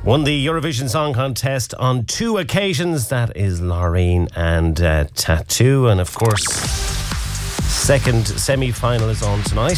Won the Eurovision Song Contest on 2 occasions. That is Loreen and Tattoo. And of course, second semi-final is on tonight.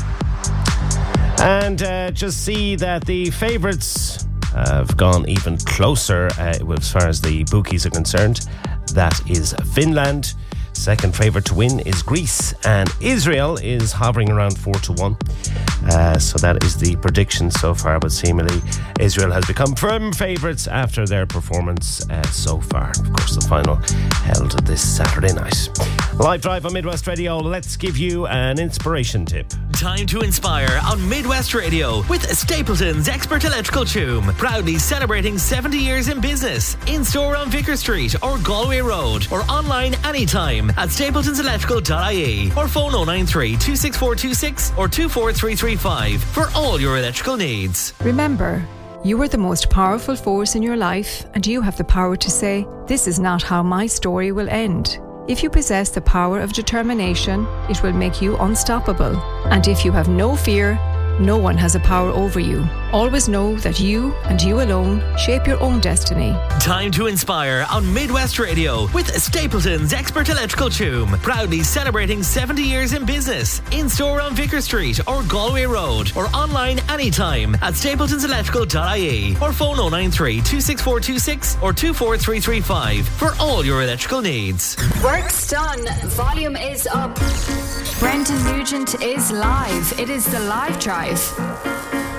And just see that the favourites have gone even closer as far as the bookies are concerned. That is Finland. Second favourite to win is Greece, and Israel is hovering around 4-1. So that is the prediction so far, but seemingly Israel has become firm favourites after their performance so far. Of course, the final held this Saturday night. Live Drive on Midwest Radio. Let's give you an inspiration tip. Time to inspire on Midwest Radio with Stapleton's Expert Electrical Choom. Proudly celebrating 70 years in business. In-store on Vicar Street or Galway Road, or online anytime at stapletonselectrical.ie, or phone 093 26426 or 24335 for all your electrical needs. Remember, you are the most powerful force in your life, and you have the power to say, "This is not how my story will end." If you possess the power of determination, it will make you unstoppable. And if you have no fear, no one has a power over you. Always know that you and you alone shape your own destiny. Time to inspire on Midwest Radio with Stapleton's Expert Electrical Choom. Proudly celebrating 70 years in business. In-store on Vicar Street or Galway Road, or online anytime at stapletonselectrical.ie, or phone 093 26426 or 24335 for all your electrical needs. Work's done. Volume is up. Brendan Nugent is live. It is the Live Drive.